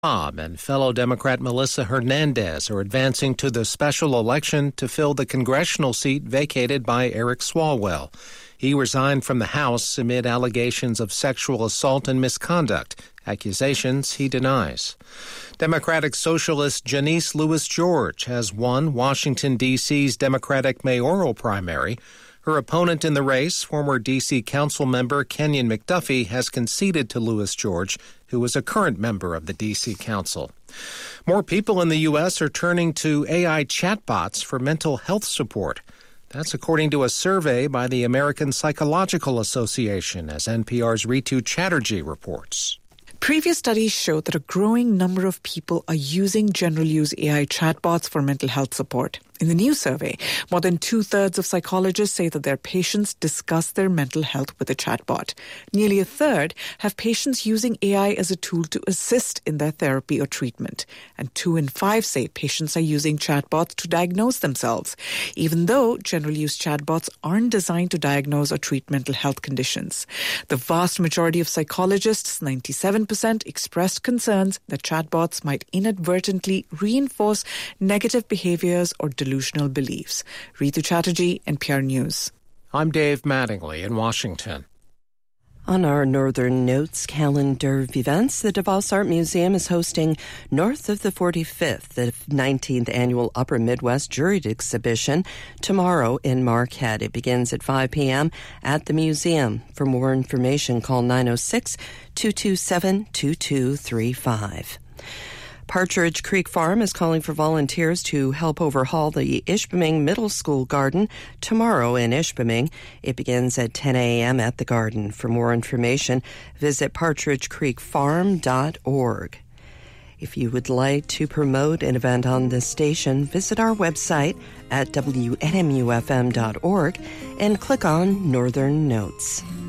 Bob and fellow Democrat Melissa Hernandez are advancing to the special election to fill the congressional seat vacated by Eric Swalwell. He resigned from the House amid allegations of sexual assault and misconduct, accusations he denies. Democratic Socialist Janice Lewis George has won Washington, D.C.'s Democratic mayoral primary. Her opponent in the race, former D.C. Council member Kenyon McDuffie, has conceded to Lewis George, who is a current member of the D.C. Council. More people in the U.S. are turning to AI chatbots for mental health support. That's according to a survey by the American Psychological Association, as NPR's Ritu Chatterjee reports. Previous studies show that a growing number of people are using general-use AI chatbots for mental health support. In the new survey, more than 2/3 of psychologists say that their patients discuss their mental health with a chatbot. Nearly a third have patients using AI as a tool to assist in their therapy or treatment. And 2 in 5 say patients are using chatbots to diagnose themselves, even though general-use chatbots aren't designed to diagnose or treat mental health conditions. The vast majority of psychologists, 97%, expressed concerns that chatbots might inadvertently reinforce negative behaviors or delusional beliefs. Ritu Chatterjee, NPR News. I'm Dave Mattingly in Washington. On our Northern Notes calendar of events, the DeVos Art Museum is hosting North of the 45th, the 19th Annual Upper Midwest Juried Exhibition, tomorrow in Marquette. It begins at 5 p.m. at the museum. For more information, call 906-227-2235. Partridge Creek Farm is calling for volunteers to help overhaul the Ishpeming Middle School garden tomorrow in Ishpeming. It begins at 10 a.m. at the garden. For more information, visit partridgecreekfarm.org. If you would like to promote an event on this station, visit our website at WNMUFM.org and click on Northern Notes.